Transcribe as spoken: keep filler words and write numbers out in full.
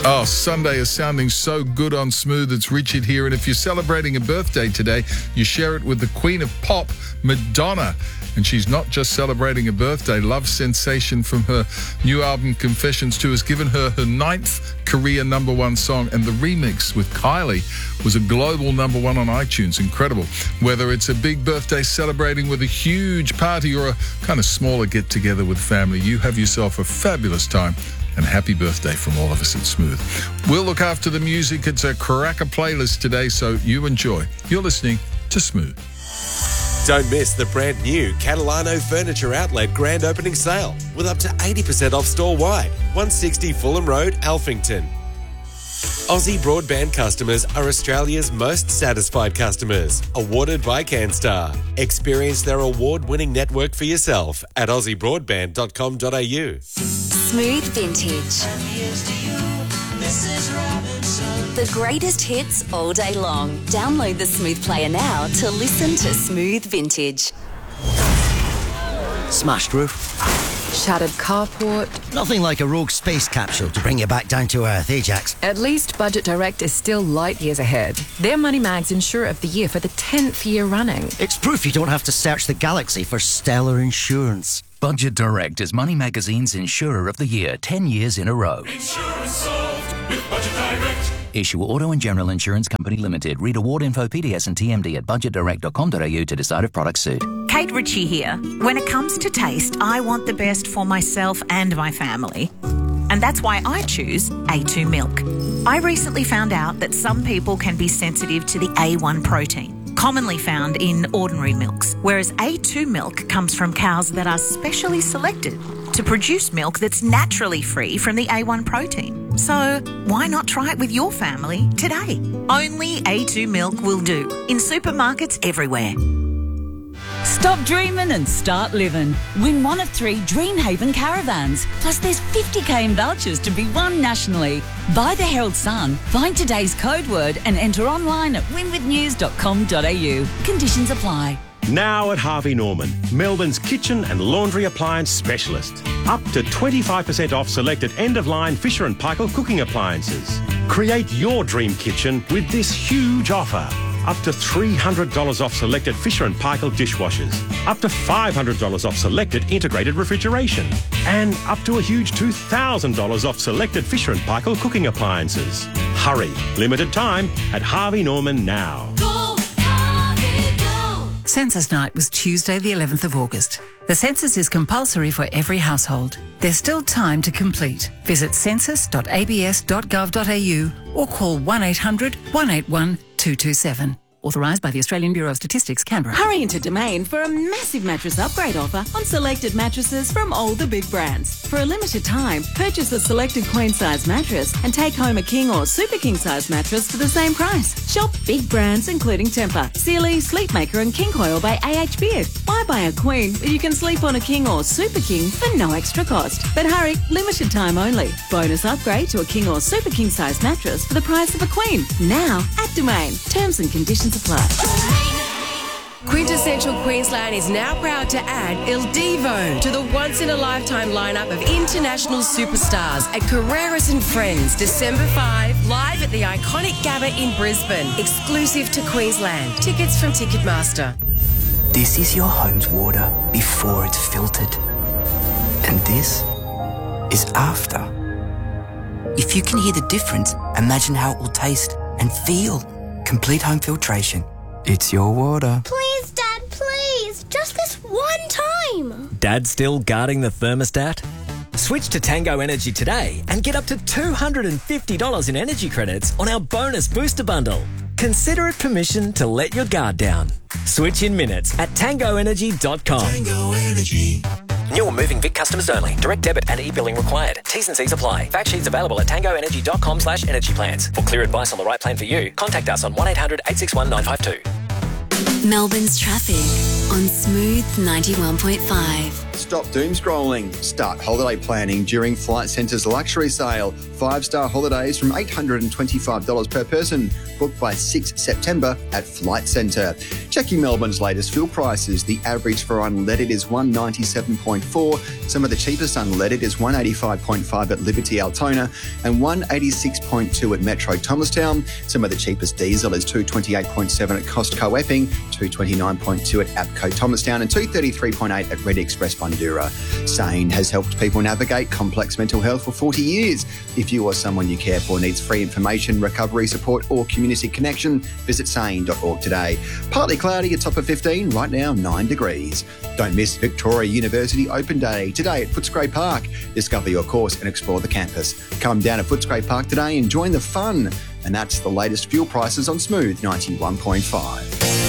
Oh, Sunday is sounding so good on Smooth. It's Richard here. And if you're celebrating a birthday today, you share it with the Queen of Pop, Madonna. And she's not just celebrating a birthday. Love Sensation from her new album Confessions two has given her her ninth career number one song. And the remix with Kylie was a global number one on iTunes. Incredible. Whether it's a big birthday celebrating with a huge party or a kind of smaller get-together with family, you have yourself a fabulous time. And happy birthday from all of us at Smooth. We'll look after the music. It's a cracker playlist today, so you enjoy. You're listening to Smooth. Don't miss the brand new Catalano Furniture Outlet grand opening sale with up to eighty percent off store-wide. one sixty Fulham Road, Alphington. Aussie Broadband customers are Australia's most satisfied customers. Awarded by CanStar. Experience their award-winning network for yourself at aussie broadband dot com dot a u. Smooth Vintage. The greatest hits all day long. Download the Smooth player now to listen to Smooth Vintage. Smashed roof. Shattered carport. Nothing like a rogue space capsule to bring you back down to earth, eh, Jax? At least Budget Direct is still light years ahead. They're Money Mag's Insurer of the Year for the tenth year running. It's proof you don't have to search the galaxy for stellar insurance. Budget Direct is Money Magazine's Insurer of the Year, ten years in a row. Insurance solved with Budget Direct. Issue Auto and General Insurance Company Limited. Read award info, P D S and T M D at budget direct dot com dot a u to decide if products suit. Kate Ritchie here. When it comes to taste, I want the best for myself and my family. And that's why I choose A two milk. I recently found out that some people can be sensitive to the A one protein, commonly found in ordinary milks, whereas A two milk comes from cows that are specially selected to produce milk that's naturally free from the A one protein. So why not try it with your family today? Only A two milk will do in supermarkets everywhere. Stop dreaming and start living. Win one of three Dreamhaven caravans. Plus there's fifty k in vouchers to be won nationally. Buy the Herald Sun, find today's code word and enter online at win with news dot com dot a u. Conditions apply. Now at Harvey Norman, Melbourne's kitchen and laundry appliance specialist. Up to twenty-five percent off selected end-of-line Fisher and Paykel cooking appliances. Create your dream kitchen with this huge offer. Up to three hundred dollars off selected Fisher and Paykel dishwashers. Up to five hundred dollars off selected integrated refrigeration. And up to a huge two thousand dollars off selected Fisher and Paykel cooking appliances. Hurry, limited time at Harvey Norman now. Census Night was Tuesday the eleventh of August. The census is compulsory for every household. There's still time to complete. Visit census dot a b s dot gov dot a u or call one eight hundred, one eight one, two two seven. Authorised by the Australian Bureau of Statistics, Canberra. Hurry into Domain for a massive mattress upgrade offer on selected mattresses from all the big brands. For a limited time, purchase a selected queen-size mattress and take home a king or super king-size mattress for the same price. Shop big brands including Tempur, Sealy, Sleepmaker and King Coil by A H Beard. Why buy a queen if you can sleep on a king or super king for no extra cost? But hurry, limited time only. Bonus upgrade to a king or super king-size mattress for the price of a queen. Now at Domain. Terms and conditions apply. Quintessential Queensland is now proud to add Il Divo to the once-in-a-lifetime lineup of international superstars at Carreras and Friends, December fifth, live at the iconic Gabba in Brisbane, exclusive to Queensland. Tickets from Ticketmaster. This is your home's water before it's filtered. And this is after. If you can hear the difference, imagine how it will taste and feel. Complete home filtration. It's your water. Please, Dad, please. Just this one time. Dad still guarding the thermostat? Switch to Tango Energy today and get up to two hundred fifty dollars in energy credits on our bonus booster bundle. Consider it permission to let your guard down. Switch in minutes at tango energy dot com. Tango Energy. New or moving Vic customers only. Direct debit and e-billing required. T's and C's apply. Fact sheets available at tango energy dot com slash energy plans. For clear advice on the right plan for you, contact us on one eight hundred, eight six one, nine five two. Melbourne's traffic on Smooth ninety-one point five. Stop doom scrolling. Start holiday planning during Flight Centre's luxury sale. Five-star holidays from eight hundred twenty-five dollars per person. Booked by the sixth of September at Flight Centre. Checking Melbourne's latest fuel prices. The average for unleaded is one ninety-seven point four. Some of the cheapest unleaded is one eighty-five point five at Liberty Altona and one eighty-six point two at Metro Thomastown. Some of the cheapest diesel is two twenty-eight point seven at Costco Epping, two twenty-nine point two at APCO Thomastown and two thirty-three point eight at Red Express Bundura. Sane has helped people navigate complex mental health for forty years. If you or someone you care for needs free information, recovery support or community connection, visit sane dot org today. Partly cloudy, a top of fifteen, right now nine degrees. Don't miss Victoria University Open Day today at Footscray Park. Discover your course and explore the campus. Come down to Footscray Park today and join the fun. And that's the latest fuel prices on Smooth ninety-one point five.